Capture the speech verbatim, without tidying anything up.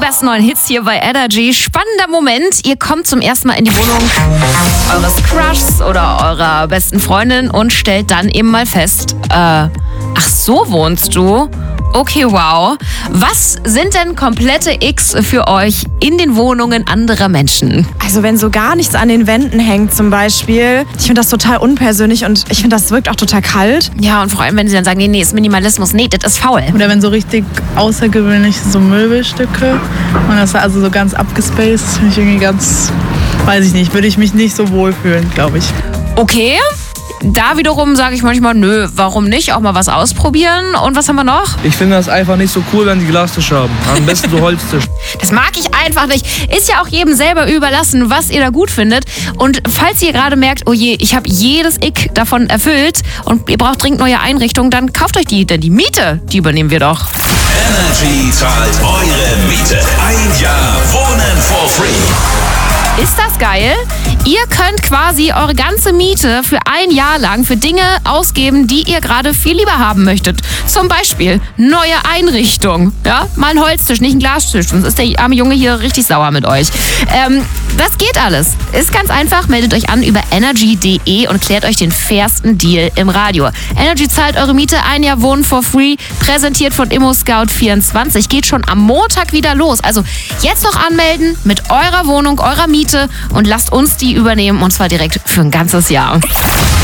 besten neuen Hits hier bei Energy. Spannender Moment. Ihr kommt zum ersten Mal in die Wohnung eures Crushs oder eurer besten Freundin und stellt dann eben mal fest, äh, ach so wohnst du? Okay, wow. Was sind denn komplette X für euch in den Wohnungen anderer Menschen? Also wenn so gar nichts an den Wänden hängt zum Beispiel, ich finde das total unpersönlich und ich finde, das wirkt auch total kalt. Ja, und vor allem, wenn sie dann sagen, nee, nee, ist Minimalismus, nee, das ist faul. Oder wenn so richtig außergewöhnlich so Möbelstücke und das also so ganz abgespaced, finde ich irgendwie ganz, weiß ich nicht, würde ich mich nicht so wohlfühlen, glaube ich. Okay. Da wiederum sage ich manchmal, nö, warum nicht? Auch mal was ausprobieren. Und was haben wir noch? Ich finde das einfach nicht so cool, wenn die Glastisch haben. Am besten so Holztisch. Das mag ich einfach nicht. Ist ja auch jedem selber überlassen, was ihr da gut findet. Und falls ihr gerade merkt, oh je, ich habe jedes Ick davon erfüllt und ihr braucht dringend neue Einrichtungen, dann kauft euch die, denn die Miete, die übernehmen wir doch. Energy zahlt eure Miete. Ein Jahr Wohnen for free. Ist das geil? Ihr könnt quasi eure ganze Miete für ein Jahr lang für Dinge ausgeben, die ihr gerade viel lieber haben möchtet. Zum Beispiel neue Einrichtung. Ja, mal ein Holztisch, nicht ein Glastisch. Sonst ist der arme Junge hier richtig sauer mit euch. Ähm, das geht alles. Ist ganz einfach. Meldet euch an über energy punkt de und klärt euch den fairsten Deal im Radio. Energy zahlt eure Miete, ein Jahr Wohnen for free. Präsentiert von ImmoScout vierundzwanzig. Geht schon am Montag wieder los. Also jetzt noch anmelden mit eurer Wohnung, eurer Miete und lasst uns die übernehmen und zwar direkt für ein ganzes Jahr.